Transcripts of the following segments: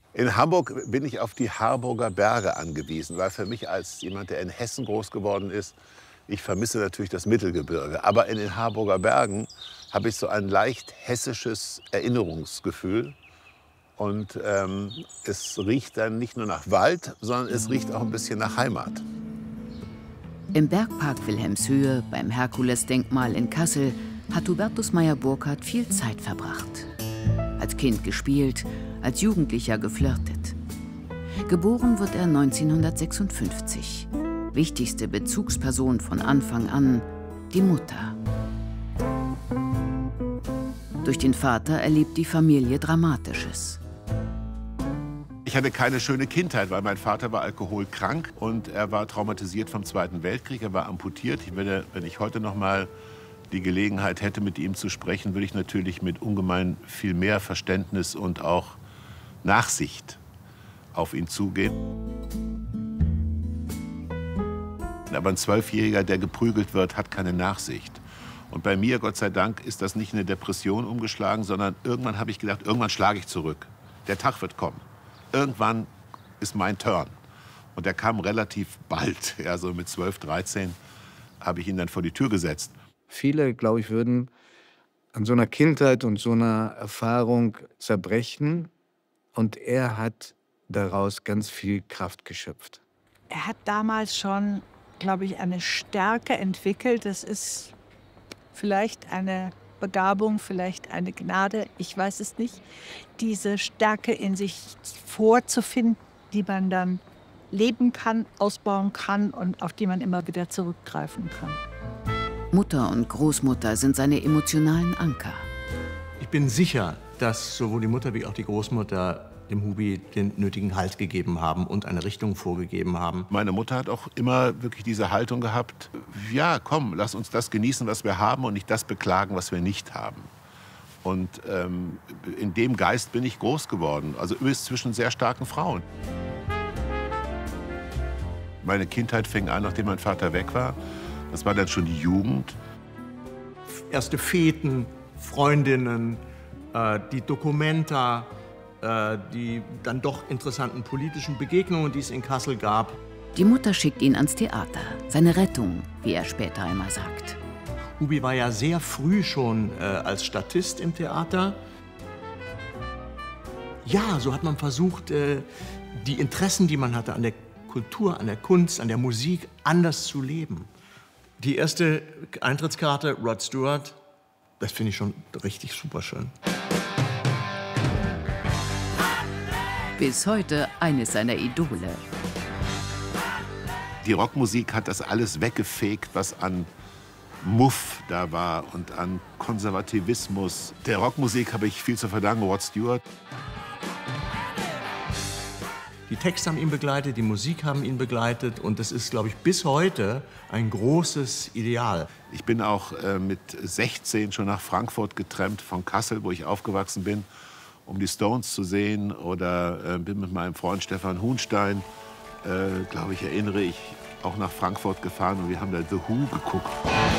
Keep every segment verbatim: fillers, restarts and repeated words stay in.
In Hamburg bin ich auf die Harburger Berge angewiesen, weil für mich als jemand, der in Hessen groß geworden ist, ich vermisse natürlich das Mittelgebirge. Aber in den Harburger Bergen habe ich so ein leicht hessisches Erinnerungsgefühl. Und ähm, es riecht dann nicht nur nach Wald, sondern es riecht auch ein bisschen nach Heimat. Im Bergpark Wilhelmshöhe beim Herkulesdenkmal in Kassel hat Hubertus Meyer-Burkhardt viel Zeit verbracht. Als Kind gespielt, als Jugendlicher geflirtet. Geboren wird er neunzehnhundertsechsundfünfzig. Wichtigste Bezugsperson von Anfang an, die Mutter. Durch den Vater erlebt die Familie Dramatisches. Ich hatte keine schöne Kindheit, weil mein Vater war alkoholkrank und er war traumatisiert vom Zweiten Weltkrieg. Er war amputiert. Ich würde, wenn ich heute noch mal die Gelegenheit hätte, mit ihm zu sprechen, würde ich natürlich mit ungemein viel mehr Verständnis und auch Nachsicht auf ihn zugehen. Aber ein Zwölfjähriger, der geprügelt wird, hat keine Nachsicht. Und bei mir, Gott sei Dank, ist das nicht in eine Depression umgeschlagen, sondern irgendwann habe ich gedacht, irgendwann schlage ich zurück. Der Tag wird kommen. Irgendwann ist mein Turn. Und der kam relativ bald. Also mit zwölf, dreizehn habe ich ihn dann vor die Tür gesetzt. Viele, glaube ich, würden an so einer Kindheit und so einer Erfahrung zerbrechen. Und er hat daraus ganz viel Kraft geschöpft. Er hat damals schon, glaube ich, eine Stärke entwickelt. Das ist vielleicht eine Begabung, vielleicht eine Gnade, ich weiß es nicht. Diese Stärke in sich vorzufinden, die man dann leben kann, ausbauen kann und auf die man immer wieder zurückgreifen kann. Mutter und Großmutter sind seine emotionalen Anker. Ich bin sicher, dass sowohl die Mutter wie auch die Großmutter dem Hubi den nötigen Halt gegeben haben und eine Richtung vorgegeben haben. Meine Mutter hat auch immer wirklich diese Haltung gehabt, ja, komm, lass uns das genießen, was wir haben und nicht das beklagen, was wir nicht haben. Und ähm, in dem Geist bin ich groß geworden, also übrigens zwischen sehr starken Frauen. Meine Kindheit fing an, nachdem mein Vater weg war. Das war dann schon die Jugend. Erste Feten, Freundinnen, äh, die Documenta, die dann doch interessanten politischen Begegnungen, die es in Kassel gab. Die Mutter schickt ihn ans Theater, seine Rettung, wie er später einmal sagt. Hubi war ja sehr früh schon äh, als Statist im Theater. Ja, so hat man versucht, äh, die Interessen, die man hatte an der Kultur, an der Kunst, an der Musik, anders zu leben. Die erste Eintrittskarte, Rod Stewart, das finde ich schon richtig super schön. Bis heute eines seiner Idole. Die Rockmusik hat das alles weggefegt, was an Muff da war und an Konservativismus. Der Rockmusik habe ich viel zu verdanken, Rod Stewart. Die Texte haben ihn begleitet, die Musik haben ihn begleitet und das ist, glaube ich, bis heute ein großes Ideal. Ich bin auch äh, mit sechzehn schon nach Frankfurt getrennt von Kassel, wo ich aufgewachsen bin, um die Stones zu sehen, oder äh, bin mit meinem Freund Stefan Huhnstein, äh, glaube ich, erinnere ich, auch nach Frankfurt gefahren und wir haben da The Who geguckt.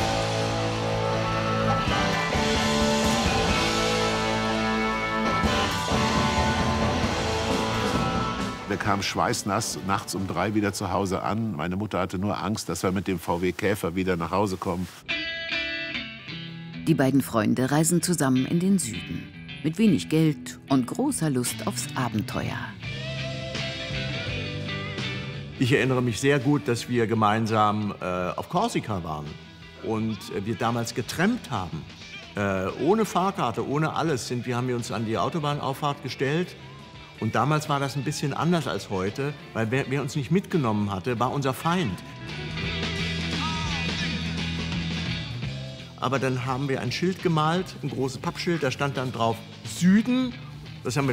Wir kamen schweißnass nachts um drei wieder zu Hause an. Meine Mutter hatte nur Angst, dass wir mit dem V W Käfer wieder nach Hause kommen. Die beiden Freunde reisen zusammen in den Süden. Mit wenig Geld und großer Lust aufs Abenteuer. Ich erinnere mich sehr gut, dass wir gemeinsam äh, auf Korsika waren und äh, wir damals getrampt haben. Äh, ohne Fahrkarte, ohne alles sind wir, haben wir uns an die Autobahnauffahrt gestellt. Und damals war das ein bisschen anders als heute, weil wer, wer uns nicht mitgenommen hatte, war unser Feind. Aber dann haben wir ein Schild gemalt, ein großes Pappschild, da stand dann drauf Süden. Das haben wir